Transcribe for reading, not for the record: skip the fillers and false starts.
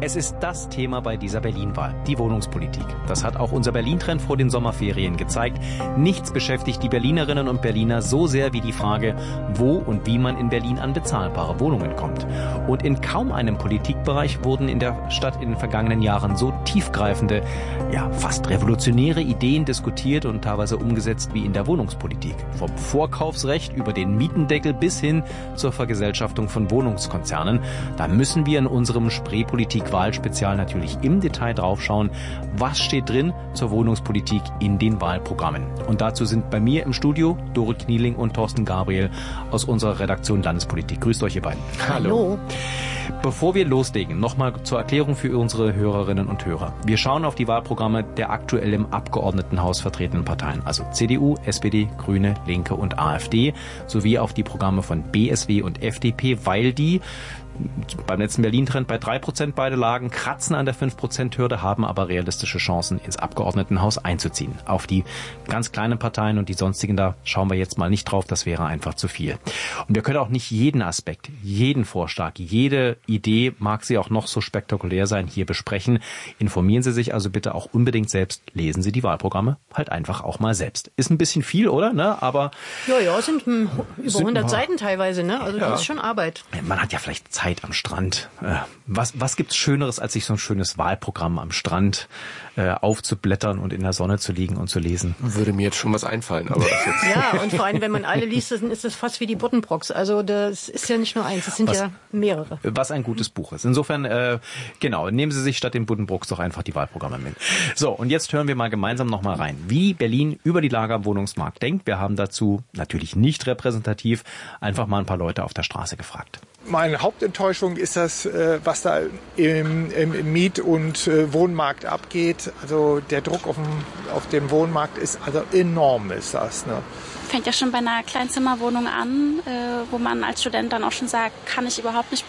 Es ist das Thema bei dieser Berlin-Wahl, die Wohnungspolitik. Das hat auch unser Berlin-Trend vor den Sommerferien gezeigt. Nichts beschäftigt die Berlinerinnen und Berliner so sehr wie die Frage, wo und wie man in Berlin an bezahlbare Wohnungen kommt. Und in kaum einem Politikbereich wurden in der Stadt in den vergangenen Jahren so tiefgreifende, ja fast revolutionäre Ideen diskutiert und teilweise umgesetzt wie in der Wohnungspolitik. Vom Vorkaufsrecht über den Mietendeckel bis hin zur Vergesellschaftung von Wohnungskonzernen. Da müssen wir in unserem Spreepolitik-Wahlspezial natürlich im Detail draufschauen, was steht drin zur Wohnungspolitik in den Wahlprogrammen. Und dazu sind bei mir im Studio Dorit Knieling und Thorsten Gabriel aus unserer Redaktion Landespolitik. Grüßt euch, ihr beiden. Hallo. Bevor wir loslegen, nochmal zur Erklärung für unsere Hörerinnen und Hörer. Wir schauen auf die Wahlprogramme der aktuell im Abgeordnetenhaus vertretenen Parteien, also CDU, SPD, Grüne, Linke und AfD, sowie auf die Programme von BSW und FDP, weil die beim letzten Berlin-Trend bei 3% beide lagen, kratzen an der 5%-Hürde, haben aber realistische Chancen, ins Abgeordnetenhaus einzuziehen. Auf die ganz kleinen Parteien und die sonstigen, da schauen wir jetzt mal nicht drauf, das wäre einfach zu viel. Und wir können auch nicht jeden Aspekt, jeden Vorschlag, jede Idee, mag sie auch noch so spektakulär sein, hier besprechen. Informieren Sie sich also bitte auch unbedingt selbst, lesen Sie die Wahlprogramme halt einfach auch mal selbst. Ist ein bisschen viel, oder? Ne? Aber ja, sind über 100 Seiten teilweise, ne? Also das ist schon Arbeit. Man hat ja vielleicht Zeit am Strand. Was gibt's Schöneres, als sich so ein schönes Wahlprogramm am Strand aufzublättern und in der Sonne zu liegen und zu lesen? Würde mir jetzt schon was einfallen, aber ja, und vor allem, wenn man alle liest, dann ist das fast wie die Buddenbrooks. Also das ist ja nicht nur eins, es sind ja mehrere. Was ein gutes Buch ist. Insofern, genau, nehmen Sie sich statt den Buddenbrooks doch einfach die Wahlprogramme mit. So, und jetzt hören wir mal gemeinsam nochmal rein, wie Berlin über die Lage am Wohnungsmarkt denkt. Wir haben dazu natürlich nicht repräsentativ einfach mal ein paar Leute auf der Straße gefragt. Meine Hauptenttäuschung ist das, was da im Miet- und Wohnmarkt abgeht. Also der Druck auf dem Wohnmarkt ist also enorm, ist das. Ne? Fängt ja schon bei einer Kleinzimmerwohnung an, wo man als Student dann auch schon sagt, kann ich überhaupt nicht